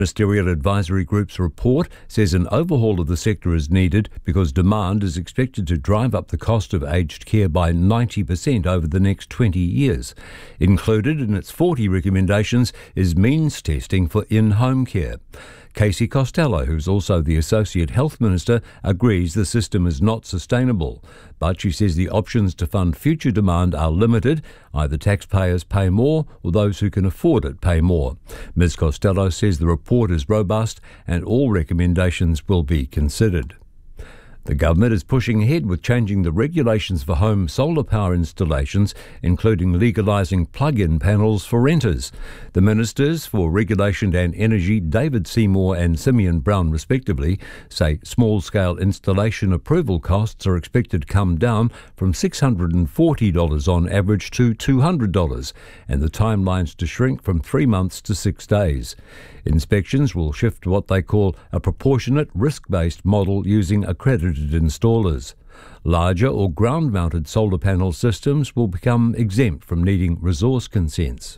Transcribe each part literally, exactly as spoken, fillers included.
Ministerial Advisory Group's report says an overhaul of the sector is needed because demand is expected to drive up the cost of aged care by ninety percent over the next twenty years. Included in its forty recommendations is means testing for in-home care. Casey Costello, who's also the Associate Health Minister, agrees the system is not sustainable. But she says the options to fund future demand are limited. Either taxpayers pay more or those who can afford it pay more. Miz Costello says the report is robust and all recommendations will be considered. The government is pushing ahead with changing the regulations for home solar power installations, including legalising plug-in panels for renters. The Ministers for Regulation and Energy, David Seymour and Simeon Brown respectively, say small-scale installation approval costs are expected to come down from six hundred forty dollars on average to two hundred dollars, and the timelines to shrink from three months to six days. Inspections will shift to what they call a proportionate risk-based model using accredited installers. Larger or ground-mounted solar panel systems will become exempt from needing resource consents.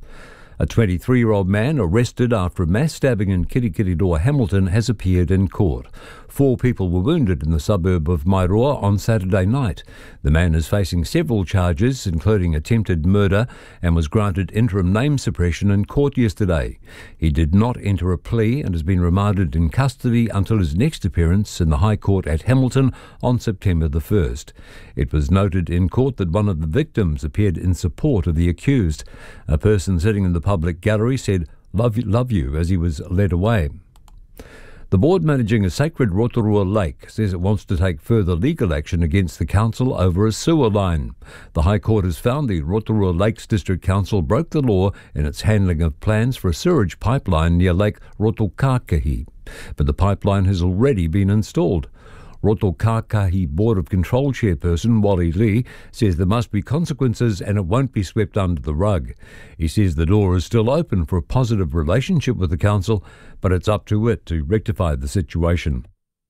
A twenty-three-year-old man arrested after a mass stabbing in Kirikiriroa, Hamilton, has appeared in court. Four people were wounded in the suburb of Mairoa on Saturday night. The man is facing several charges, including attempted murder, and was granted interim name suppression in court yesterday. He did not enter a plea and has been remanded in custody until his next appearance in the High Court at Hamilton on September the first. It was noted in court that one of the victims appeared in support of the accused. A person sitting in the public gallery said, "Love you, love you," as he was led away. The board managing a sacred Rotorua lake says it wants to take further legal action against the council over a sewer line. The High Court has found the Rotorua Lakes District Council broke the law in its handling of plans for a sewage pipeline near Lake Rotokakahi, but the pipeline has already been installed. Rotokakahi Board of Control Chairperson Wally Lee says there must be consequences and it won't be swept under the rug. He says the door is still open for a positive relationship with the council, but it's up to it to rectify the situation.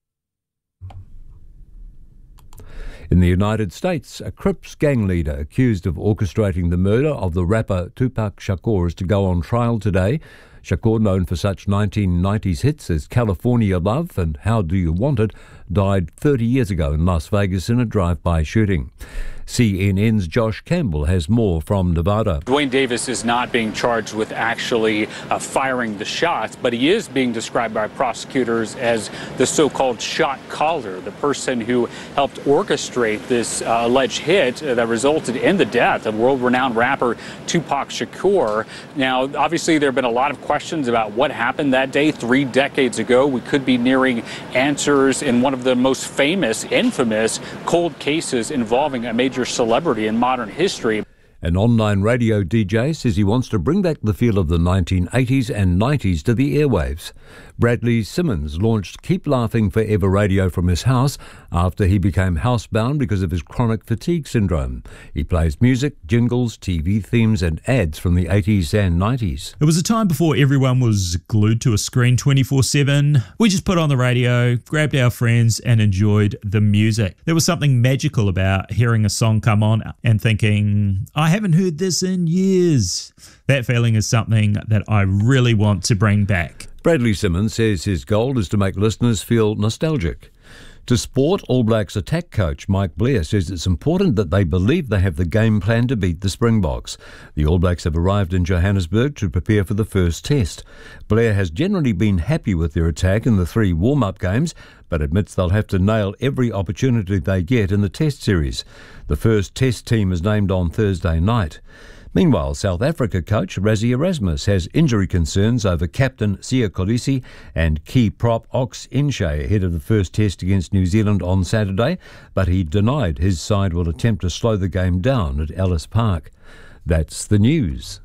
In the United States, a Crips gang leader accused of orchestrating the murder of the rapper Tupac Shakur is to go on trial today. Shakur, known for such nineteen nineties hits as California Love and How Do You Want It, died thirty years ago in Las Vegas in a drive-by shooting. C N N's Josh Campbell has more from Nevada. Dwayne Davis is not being charged with actually uh, firing the shots, but he is being described by prosecutors as the so-called shot caller, the person who helped orchestrate this uh, alleged hit uh, that resulted in the death of world-renowned rapper Tupac Shakur. Now, obviously, there have been a lot of questions about what happened that day three decades ago. We could be nearing answers in one of the most famous, infamous cold cases involving a major celebrity in modern history. An online radio D J says he wants to bring back the feel of the nineteen eighties and nineties to the airwaves. Bradley Simmons launched Keep Laughing Forever Radio from his house after he became housebound because of his chronic fatigue syndrome. He plays music, jingles, T V themes and ads from the eighties and nineties. It was a time before everyone was glued to a screen twenty-four seven. We just put on the radio, grabbed our friends and enjoyed the music. There was something magical about hearing a song come on and thinking, I haven't heard this in years. That feeling is something that I really want to bring back. Bradley Simmons says his goal is to make listeners feel nostalgic. To sport, All Blacks attack coach Mike Blair says it's important that they believe they have the game plan to beat the Springboks. The All Blacks have arrived in Johannesburg to prepare for the first test. Blair has generally been happy with their attack in the three warm-up games, but admits they'll have to nail every opportunity they get in the test series. The first test team is named on Thursday night. Meanwhile, South Africa coach Rassie Erasmus has injury concerns over captain Sia Kolisi and key prop Ox Inche ahead of the first test against New Zealand on Saturday, but he denied his side will attempt to slow the game down at Ellis Park. That's the news.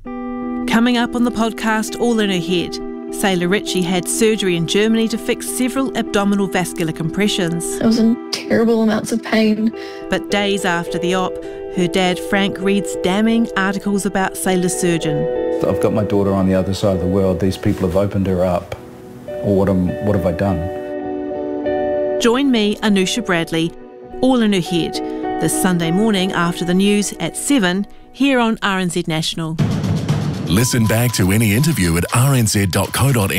Coming up on the podcast, All in Her Head. Sailor Richie had surgery in Germany to fix several abdominal vascular compressions. I was in terrible amounts of pain. But days after the op, her dad Frank reads damning articles about Sailor Surgeon. I've got my daughter on the other side of the world. These people have opened her up. Or what, am, what have I done? Join me, Anusha Bradley, All in Her Head, this Sunday morning after the news at seven here on R N Z National. Listen back to any interview at r n z dot co dot n z.